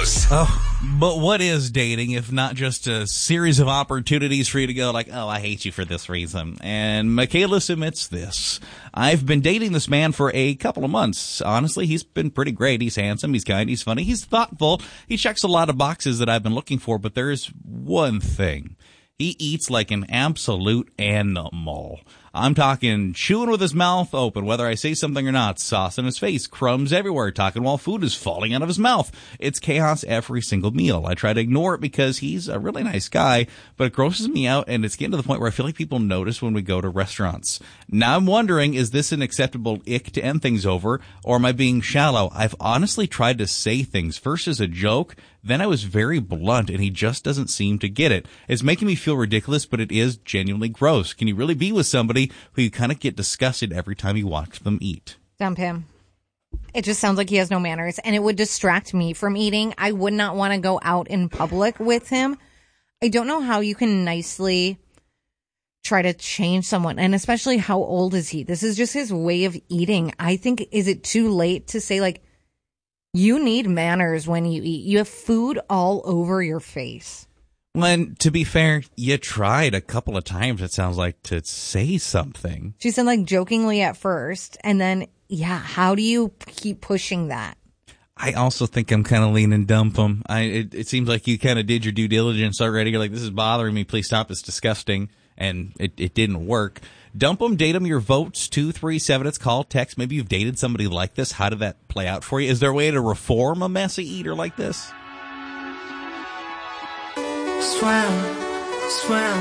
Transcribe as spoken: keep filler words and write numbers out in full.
House. Oh, but what is dating if not just a series of opportunities for you to go like, oh, I hate you for this reason? And Michaela submits this. I've been dating this man for a couple of months. Honestly, he's been pretty great. He's handsome, he's kind, he's funny, he's thoughtful. He checks a lot of boxes that I've been looking for, but there's one thing. He eats like an absolute animal. I'm talking chewing with his mouth open, whether I say something or not, sauce in his face, crumbs everywhere, talking while food is falling out of his mouth. It's chaos every single meal. I try to ignore it because he's a really nice guy, but it grosses me out, and it's getting to the point where I feel like people notice when we go to restaurants. Now I'm wondering, is this an acceptable ick to end things over, or am I being shallow? I've honestly tried to say things first as a joke, then I was very blunt, and he just doesn't seem to get it. It's making me feel ridiculous, but it is genuinely gross. Can you really be with somebody who you kind of get disgusted every time you watch them eat? Dump him. It just sounds like he has no manners, and it would distract me from eating. I would not want to go out in public with him. I don't know how you can nicely try to change someone, and especially how old is he? This is just his way of eating. I think, is it too late to say, like, you need manners when you eat? You have food all over your face. When, to be fair, you tried a couple of times, it sounds like, to say something. She said, like, jokingly at first, and then, yeah, how do you keep pushing that? I also think I'm kind of leaning dump him. I, it, it seems like you kind of did your due diligence already. You're like, this is bothering me. Please stop. It's disgusting. And it, it didn't work. Dump them, date them, your votes, two three seven. It's called, text. Maybe you've dated somebody like this. How did that play out for you? Is there a way to reform a messy eater like this? Swim, swim.